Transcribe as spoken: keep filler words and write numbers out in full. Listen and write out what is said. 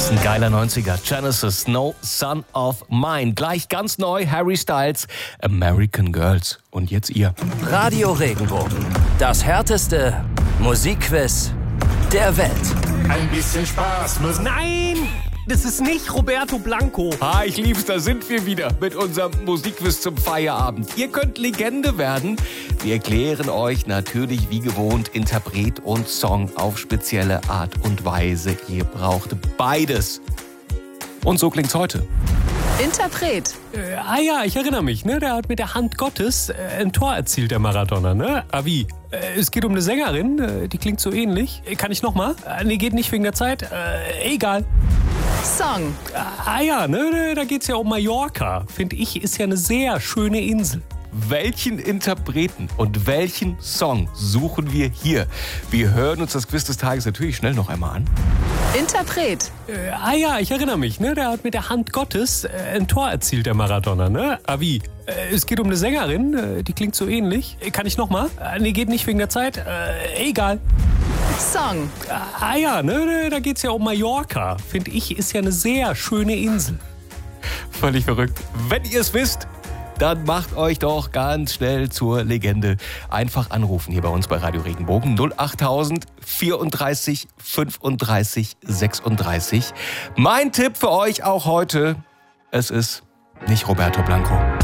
Ein geiler neunziger. Genesis, No Son of Mine. Gleich ganz neu, Harry Styles, American Girls. Und jetzt ihr. Radio Regenbogen. Das härteste Musikquiz der Welt. Ein bisschen Spaß muss... Nein! Das ist nicht Roberto Blanco. Ah, ich lieb's, da sind wir wieder mit unserem Musikquiz zum Feierabend. Ihr könnt Legende werden. Wir erklären euch natürlich wie gewohnt Interpret und Song auf spezielle Art und Weise. Ihr braucht beides. Und so klingt's heute. Interpret. Äh, ah ja, ich erinnere mich, ne? Der hat mit der Hand Gottes äh, ein Tor erzielt, der Maradona, ne? Ah, wie? Äh, es geht um eine Sängerin, äh, die klingt so ähnlich. Äh, kann ich nochmal? Äh, nee, geht nicht wegen der Zeit. Äh, egal. Song. Ah ja, ne? Da geht's ja um Mallorca. Finde ich, ist ja eine sehr schöne Insel. Welchen Interpreten und welchen Song suchen wir hier? Wir hören uns das Quiz des Tages natürlich schnell noch einmal an. Interpret. Äh, ah ja, ich erinnere mich, ne? Der hat mit der Hand Gottes äh, ein Tor erzielt, der Maradona, ne? Ah, wie? Äh, es geht um eine Sängerin, äh, die klingt so ähnlich. Äh, kann ich nochmal? Äh, nee, geht nicht wegen der Zeit. Äh, egal. Song. Ah ja, ne? Da geht's ja um Mallorca. Finde ich, ist ja eine sehr schöne Insel. Völlig verrückt. Wenn ihr es wisst, dann macht euch doch ganz schnell zur Legende. Einfach anrufen hier bei uns bei Radio Regenbogen null achttausend vierunddreißig fünfunddreißig sechsunddreißig. Mein Tipp für euch auch heute, es ist nicht Roberto Blanco.